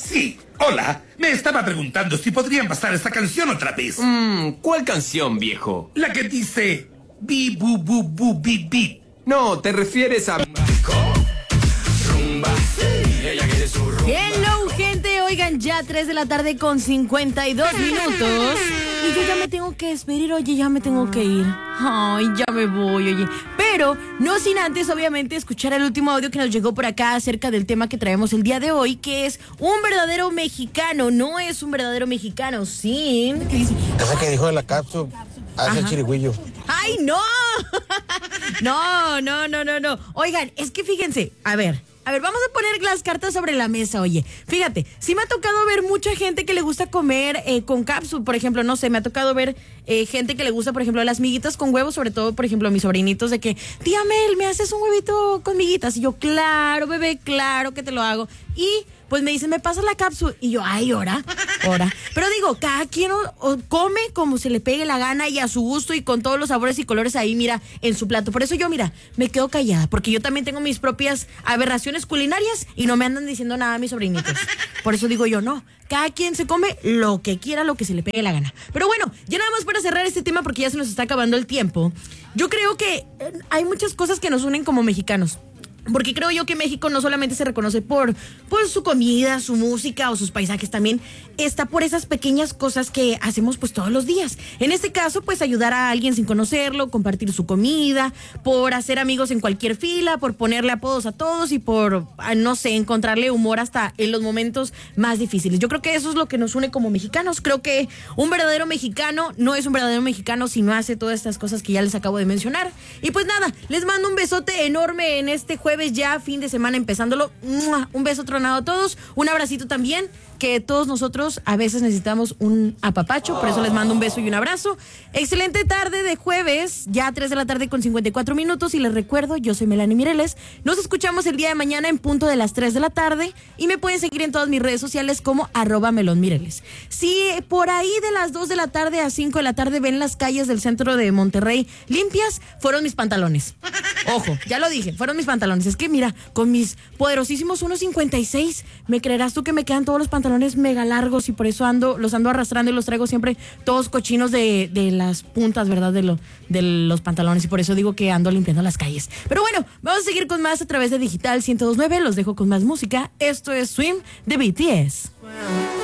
Sí, hola. Me estaba preguntando si podrían pasar esta canción otra vez. ¿Cuál canción, viejo? La que dice... Bi, bu, bu, bu, bi, bi. No, te refieres a... Hello, gente. Oigan, ya 3 de la tarde con 52 minutos. Y yo ya me tengo que despedir, oye, ya me tengo que ir. Ay, ya me voy, oye. Pero no sin antes, obviamente, escuchar el último audio que nos llegó por acá acerca del tema que traemos el día de hoy, que es un verdadero mexicano. No es un verdadero mexicano, sí. Ese que dijo de la cápsula, hace chirigüillo. ¡Ay, no! No. Oigan, es que fíjense, a ver, vamos a poner las cartas sobre la mesa, oye. Fíjate, sí me ha tocado ver mucha gente que le gusta comer con cápsula, por ejemplo, no sé, me ha tocado ver gente que le gusta, por ejemplo, las miguitas con huevo, sobre todo, por ejemplo, mis sobrinitos, de que, tía Mel, ¿me haces un huevito con miguitas? Y yo, claro, bebé, claro que te lo hago. Y pues me dicen, ¿me pasas la cápsula? Y yo, ay, ora. Pero digo, cada quien come como se le pegue la gana y a su gusto y con todos los sabores y colores ahí, mira, en su plato. Por eso yo, mira, me quedo callada, porque yo también tengo mis propias aberraciones culinarias y no me andan diciendo nada a mis sobrinitos. Por eso digo yo, no, cada quien se come lo que quiera, lo que se le pegue la gana. Pero bueno, ya nada más para cerrar este tema, porque ya se nos está acabando el tiempo. Yo creo que hay muchas cosas que nos unen como mexicanos. Porque creo yo que México no solamente se reconoce por su comida, su música o sus paisajes, también está por esas pequeñas cosas que hacemos pues todos los días. En este caso, pues ayudar a alguien sin conocerlo, compartir su comida, por hacer amigos en cualquier fila, por ponerle apodos a todos y por, no sé, encontrarle humor hasta en los momentos más difíciles. Yo creo que eso es lo que nos une como mexicanos. Creo que un verdadero mexicano no es un verdadero mexicano si no hace todas estas cosas que ya les acabo de mencionar. Y pues nada, les mando un besote enorme en este jueves, ya fin de semana empezándolo. Un beso tronado a todos, un abracito también, que todos nosotros a veces necesitamos un apapacho, por eso les mando un beso y un abrazo. Excelente tarde de jueves, ya 3 de la tarde con 54 minutos, y les recuerdo, yo soy Melanie Mireles. Nos escuchamos el día de mañana en punto de las 3 de la tarde y me pueden seguir en todas mis redes sociales como @melonmireles. Si por ahí de las 2 de la tarde a 5 de la tarde ven las calles del centro de Monterrey limpias, fueron mis pantalones. Ojo, ya lo dije, fueron mis pantalones. Es que mira, con mis poderosísimos 1.56, ¿me creerás tú que me quedan todos los pantalones mega largos y por eso los ando arrastrando y los traigo siempre todos cochinos de las puntas, ¿verdad? De los pantalones, y por eso digo que ando limpiando las calles. Pero bueno, vamos a seguir con más a través de Digital 102.9. Los dejo con más música. Esto es Swim de BTS.